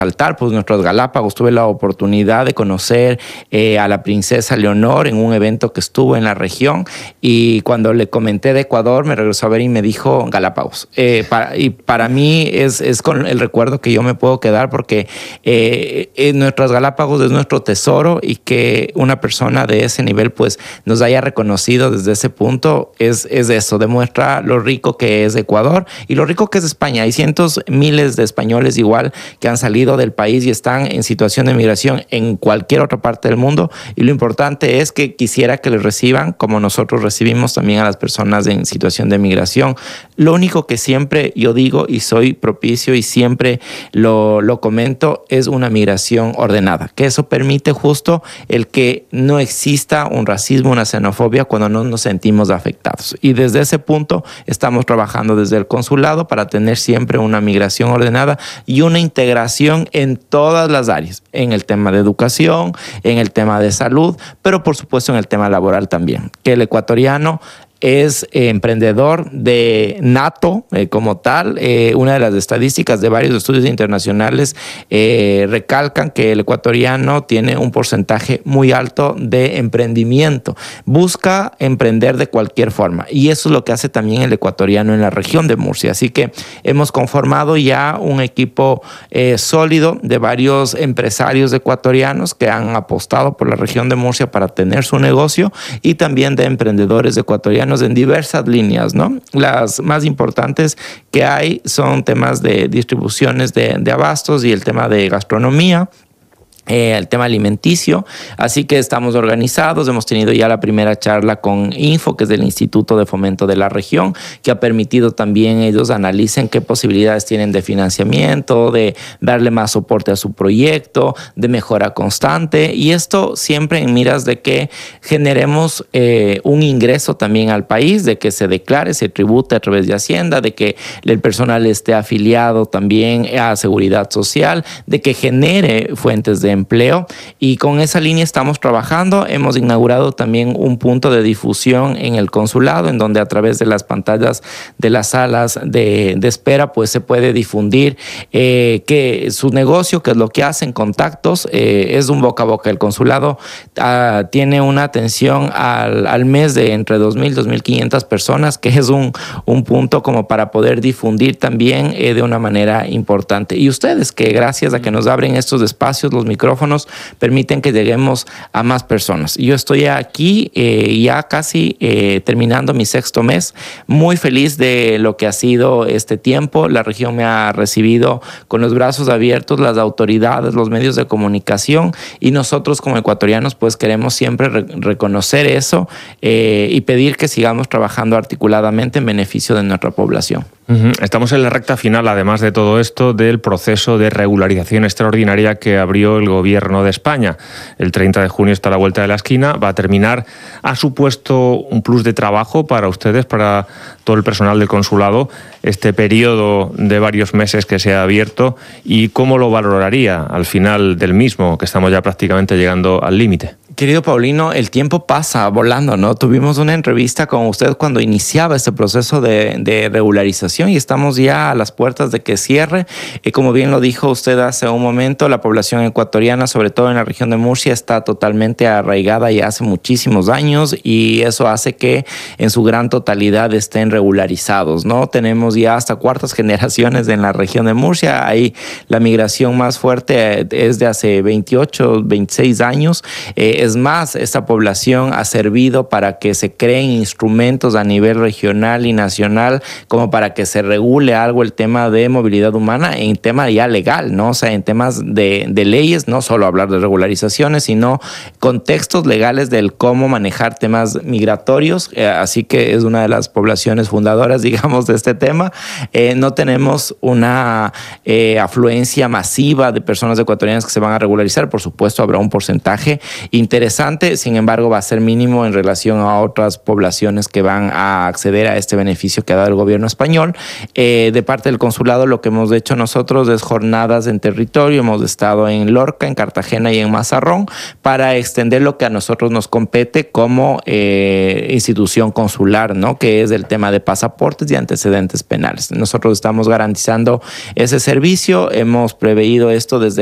Saltar, pues nuestros Galápagos. Tuve la oportunidad de conocer a la princesa Leonor en un evento que estuvo en la región, y cuando le comenté de Ecuador me regresó a ver y me dijo Galápagos. Y para mí es con el recuerdo que yo me puedo quedar, porque nuestros Galápagos es nuestro tesoro, y que una persona de ese nivel pues nos haya reconocido desde ese punto es eso, demuestra lo rico que es Ecuador y lo rico que es España. Hay cientos, miles de españoles igual que han salido del país y están en situación de migración en cualquier otra parte del mundo, y lo importante es que quisiera que les reciban como nosotros recibimos también a las personas en situación de migración. Lo único que siempre yo digo y soy propicio y siempre lo comento es una migración ordenada, que eso permite justo el que no exista un racismo, una xenofobia cuando no nos sentimos afectados, y desde ese punto estamos trabajando desde el consulado para tener siempre una migración ordenada y una integración en todas las áreas, en el tema de educación, en el tema de salud, pero por supuesto en el tema laboral también, que el ecuatoriano es emprendedor de nato como tal. Una de las estadísticas de varios estudios internacionales recalcan que el ecuatoriano tiene un porcentaje muy alto de emprendimiento. Busca emprender de cualquier forma, y eso es lo que hace también el ecuatoriano en la región de Murcia. Así que hemos conformado ya un equipo sólido de varios empresarios ecuatorianos que han apostado por la región de Murcia para tener su negocio, y también de emprendedores ecuatorianos en diversas líneas, ¿no? Las más importantes que hay son temas de distribuciones de abastos y el tema de gastronomía. El tema alimenticio, así que estamos organizados. Hemos tenido ya la primera charla con Info, que es del Instituto de Fomento de la Región, que ha permitido también ellos analicen qué posibilidades tienen de financiamiento, de darle más soporte a su proyecto, de mejora constante, y esto siempre en miras de que generemos un ingreso también al país, de que se declare, se tribute a través de Hacienda, de que el personal esté afiliado también a Seguridad Social, de que genere fuentes de empleo, y con esa línea estamos trabajando. Hemos inaugurado también un punto de difusión en el consulado, en donde a través de las pantallas de las salas de espera pues se puede difundir que su negocio, que es lo que hacen, contactos, es un boca a boca. El consulado tiene una atención al mes de entre 2,000 y 2,500 personas, que es un punto como para poder difundir también de una manera importante. Y ustedes, que gracias a que nos abren estos espacios, los micrófonos permiten que lleguemos a más personas. Yo estoy aquí ya casi terminando mi 6º mes, muy feliz de lo que ha sido este tiempo. La región me ha recibido con los brazos abiertos, las autoridades, los medios de comunicación, y nosotros como ecuatorianos pues queremos siempre reconocer eso y pedir que sigamos trabajando articuladamente en beneficio de nuestra población. Estamos en la recta final, además de todo esto, del proceso de regularización extraordinaria que abrió el Gobierno de España. El 30 de junio está a la vuelta de la esquina, va a terminar. ¿Ha supuesto un plus de trabajo para ustedes, para todo el personal del consulado, este periodo de varios meses que se ha abierto? ¿Y cómo lo valoraría al final del mismo, que estamos ya prácticamente llegando al límite? Querido Paulino, el tiempo pasa volando, ¿no? Tuvimos una entrevista con usted cuando iniciaba este proceso de regularización, y estamos ya a las puertas de que cierre. Como bien lo dijo usted hace un momento, la población ecuatoriana, sobre todo en la región de Murcia, está totalmente arraigada ya hace muchísimos años, y eso hace que en su gran totalidad estén regularizados, ¿no? Tenemos ya hasta cuartas generaciones en la región de Murcia. Ahí la migración más fuerte es de hace 28, 26 años. Es más, esta población ha servido para que se creen instrumentos a nivel regional y nacional como para que se regule algo el tema de movilidad humana en tema ya legal, ¿no? O sea, en temas de leyes, no solo hablar de regularizaciones, sino contextos legales del cómo manejar temas migratorios. Así que es una de las poblaciones fundadoras, digamos, de este tema. No tenemos una afluencia masiva de personas ecuatorianas que se van a regularizar. Por supuesto, habrá un porcentaje interesante interesante, sin embargo va a ser mínimo en relación a otras poblaciones que van a acceder a este beneficio que ha dado el gobierno español. De parte del consulado lo que hemos hecho nosotros es jornadas en territorio, hemos estado en Lorca, en Cartagena y en Mazarrón para extender lo que a nosotros nos compete como institución consular, ¿no? Que es el tema de pasaportes y antecedentes penales. Nosotros estamos garantizando ese servicio, hemos preveído esto desde